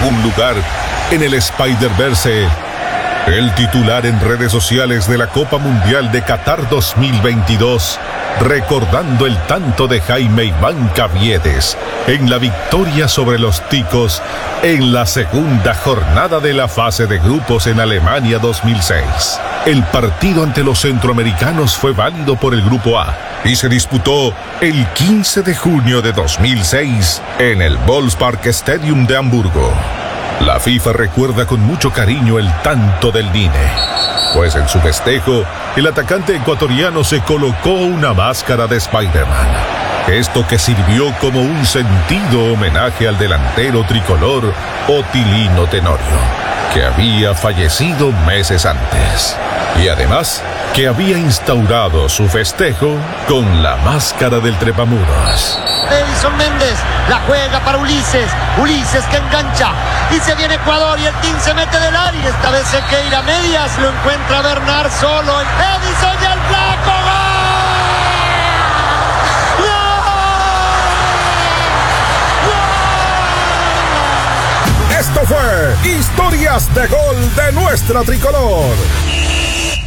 algún lugar en el Spider-Verse, el titular en redes sociales de la Copa Mundial de Qatar 2022, recordando el tanto de Jaime Iván Caviedes en la victoria sobre los ticos en la segunda jornada de la fase de grupos en Alemania 2006. El partido ante los centroamericanos fue válido por el Grupo A y se disputó el 15 de junio de 2006 en el Volkspark Stadium de Hamburgo. La FIFA recuerda con mucho cariño el tanto del Nine, pues en su festejo, el atacante ecuatoriano se colocó una máscara de Spider-Man. Esto que sirvió como un sentido homenaje al delantero tricolor Otilino Tenorio, que había fallecido meses antes. Y además, que había instaurado su festejo con la máscara del trepamuros. Edison Méndez la juega para Ulises que engancha y se viene Ecuador y el team se mete del área y esta vez Sequeira medias, lo encuentra Bernard solo, Edison y el flaco, ¡gol! Esto fue Historias de Gol de nuestra tricolor.